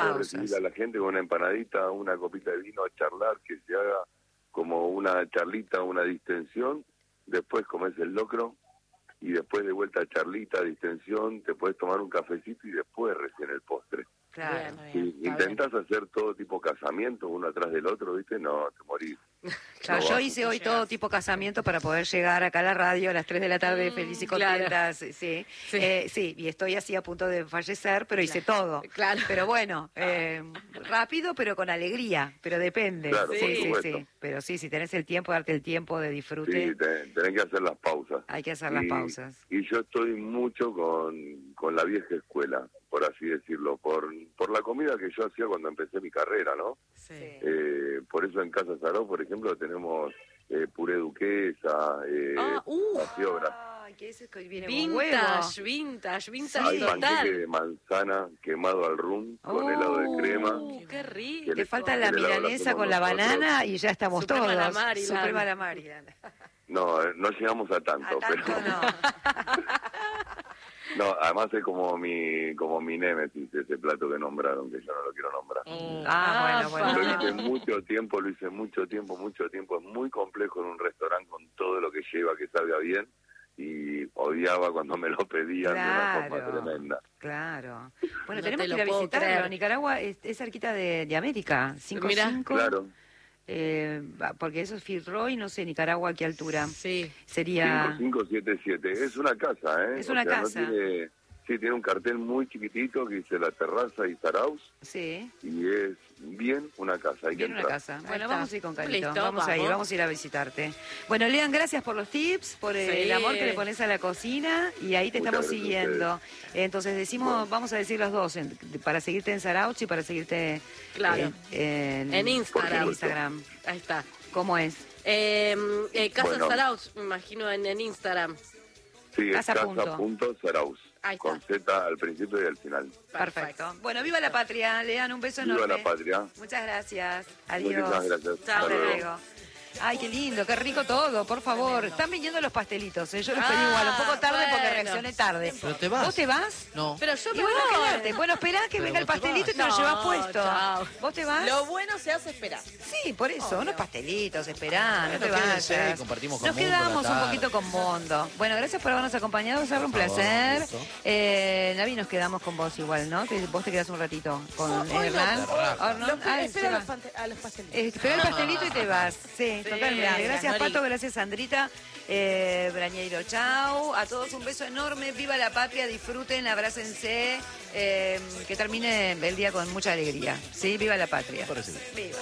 después recibir a la gente con una empanadita, una copita de vino, a charlar, que se haga como una charlita, una distensión, después comes el locro, y después de vuelta charlita, distensión, te puedes tomar un cafecito y después recién el postre. Claro. Si intentás hacer todo tipo casamiento, uno atrás del otro, ¿viste? No, te morís. Claro, No yo va. hice hoy todo tipo casamiento para poder llegar acá a la radio a las 3 de la tarde feliz y contenta, claro. sí. Sí. Sí, y estoy así a punto de fallecer, pero hice todo. Claro. Pero bueno, rápido, pero con alegría, pero depende. Claro, sí, por sí, supuesto. sí. Pero sí, si tenés el tiempo, darte el tiempo de disfrute, Sí, tenés que hacer las pausas. hay que hacer las pausas. Y yo estoy mucho con la vieja escuela, por así decirlo, por la comida que yo hacía cuando empecé mi carrera, ¿no? Sí. Por eso en Casa Saró, por ejemplo, tenemos puré duquesa, paciobra. Ay, que ese que viene con huevo. Vintage Hay total. panqueque de manzana quemado al rum con helado de crema. Qué rico. Te falta la El helado la milanesa con hacemos la nosotros. banana y ya estamos Suprema todos. la Maryland. Suprema la Maryland. No llegamos a tanto, A tanto pero no. no, además es como mi némesis, ese plato que nombraron, que yo no lo quiero nombrar. Bueno. Lo hice mucho tiempo. Es muy complejo en un restaurante con todo lo que lleva, que salga bien, y odiaba cuando me lo pedían de una forma tremenda. Claro. Bueno, No tenemos te que ir a lo puedo visitarlo. creer. Nicaragua es cerquita de América, 5-5. Claro. Porque eso es Fitzroy, no sé, Nicaragua, ¿a qué altura? Sí. Sería... 5577. Es una casa, ¿eh? Es una casa. No tiene, sí, tiene un cartel muy chiquitito que dice La Terraza y Zarauz. Sí. Y es bien una casa. Hay que Bien una entrar. casa. Ahí Bueno, está. vamos a ir con Carito. Listo, vamos a ir a visitarte. Bueno, Lean, gracias por los tips, por el amor que le pones a la cocina, y ahí te Muchas estamos gracias a siguiendo. Entonces decimos, vamos a decir los dos, para seguirte en Zarauz y para seguirte Claro. en Instagram. Instagram. Ahí está. ¿Cómo es? Casa Bueno. Zarauz, me imagino, en Instagram. Sí, es Casa punto. casa.zarauz. Ahí está. Con Z al principio y al final. Perfecto. Bueno, viva la patria, Lean, un beso enorme. Viva la patria. Muchas gracias. Adiós. Muchísimas gracias. Chao. Hasta luego. Ay, qué lindo, qué rico todo, por favor. Están viniendo los pastelitos, yo los pedí igual, un poco tarde porque bueno. reaccioné tarde. ¿Pero te vas? ¿Vos te vas? No. Pero yo Y me bueno, voy. quédate. Bueno, esperá que Pero venga el vos te pastelito y te lo vas. llevas No, puesto. chao. ¿Vos te vas? Lo bueno se hace esperar. Sí, por eso, unos pastelitos, esperá, no te Bueno, quédense, vayas. compartimos con Nos Mundo quedamos la un tarde. poquito con Mondo. Bueno, gracias por habernos acompañado, Sarra, un Por favor, placer. listo. Navi, nos quedamos con vos igual, ¿no? Vos te quedás un ratito con Hoy Hernán. no. Hernán. Ay, se Espera va. a los pastelitos. Espera el pastelito y te vas. Sí, totalmente. Gracias, Nori. Pato. Gracias, Sandrita. Brañeiro, chau. A todos un beso enorme. Viva la patria. Disfruten, abrácense. Que termine el día con mucha alegría. Sí, viva la patria. Parece bien. Viva.